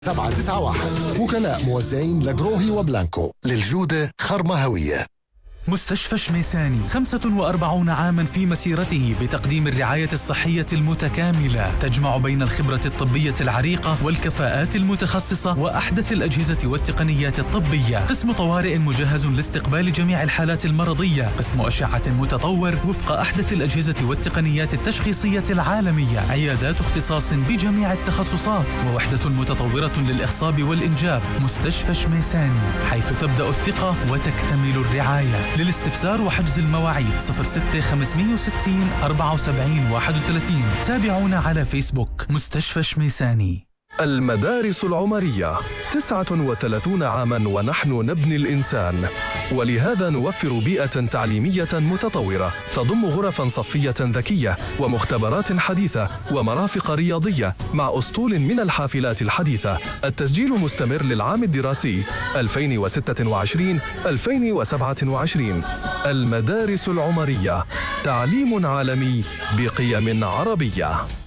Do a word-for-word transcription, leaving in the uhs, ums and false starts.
سبعة تسعة واحد. وكلاء موزعين لجروهي وبلانكو، للجودة خرمة هوية. مستشفى شميساني خمسة وأربعين عاما في مسيرته بتقديم الرعاية الصحية المتكاملة، تجمع بين الخبرة الطبية العريقة والكفاءات المتخصصة وأحدث الأجهزة والتقنيات الطبية. قسم طوارئ مجهز لاستقبال جميع الحالات المرضية، قسم أشعة متطور وفق أحدث الأجهزة والتقنيات التشخيصية العالمية، عيادات اختصاص بجميع التخصصات، ووحدة متطورة للإخصاب والإنجاب. مستشفى شميساني، حيث تبدأ الثقة وتكتمل الرعاية. للاستفسار وحجز المواعيد صفر ستة خمسمائة وستين أربعة وسبعين واحد وثلاثين. تابعونا على فيسبوك مستشفى شميساني. المدارس العمرية تسعة وثلاثين عاما ونحن نبني الإنسان، ولهذا نوفر بيئة تعليمية متطورة تضم غرفا صفية ذكية ومختبرات حديثة ومرافق رياضية مع أسطول من الحافلات الحديثة. التسجيل مستمر للعام الدراسي ألفين وستة وعشرين ألفين وسبعة وعشرين. المدارس العمرية، تعليم عالمي بقيم عربية.